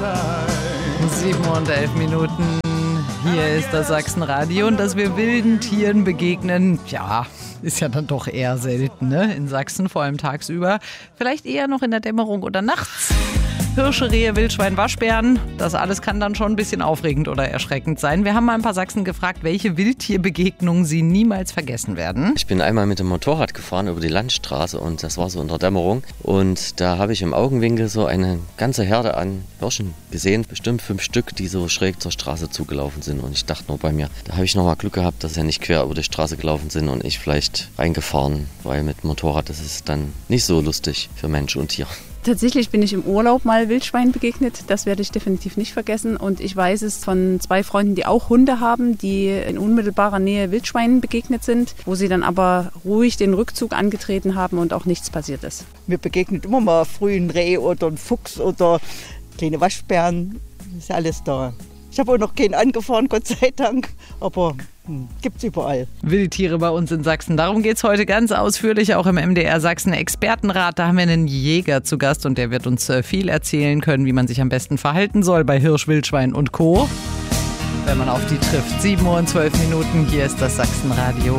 7:11. Hier ist das Sachsenradio, und dass wir wilden Tieren begegnen, ja, ist ja dann doch eher selten, ne? In Sachsen, vor allem tagsüber. Vielleicht eher noch in der Dämmerung oder nachts. Hirsche, Rehe, Wildschwein, Waschbären, das alles kann dann schon ein bisschen aufregend oder erschreckend sein. Wir haben mal ein paar Sachsen gefragt, welche Wildtierbegegnungen sie niemals vergessen werden. Ich bin einmal mit dem Motorrad gefahren über die Landstraße und das war so in der Dämmerung. Und da habe ich im Augenwinkel so eine ganze Herde an Hirschen gesehen, bestimmt 5 Stück, die so schräg zur Straße zugelaufen sind. Und ich dachte nur bei mir, da habe ich nochmal Glück gehabt, dass sie nicht quer über die Straße gelaufen sind und ich vielleicht reingefahren, weil mit Motorrad, das ist dann nicht so lustig für Mensch und Tier. Tatsächlich bin ich im Urlaub mal Wildschwein begegnet. Das werde ich definitiv nicht vergessen. Und ich weiß es von 2 Freunden, die auch Hunde haben, die in unmittelbarer Nähe Wildschweinen begegnet sind, wo sie dann aber ruhig den Rückzug angetreten haben und auch nichts passiert ist. Mir begegnet immer mal früh ein Reh oder ein Fuchs oder kleine Waschbären. Ist alles da. Ich habe auch noch keinen angefahren, Gott sei Dank. Aber gibt's überall. Wildtiere bei uns in Sachsen. Darum geht's heute ganz ausführlich, auch im MDR Sachsen Expertenrat. Da haben wir einen Jäger zu Gast und der wird uns viel erzählen können, wie man sich am besten verhalten soll bei Hirsch, Wildschwein und Co., wenn man auf die trifft. 7:12. Hier ist das Sachsenradio.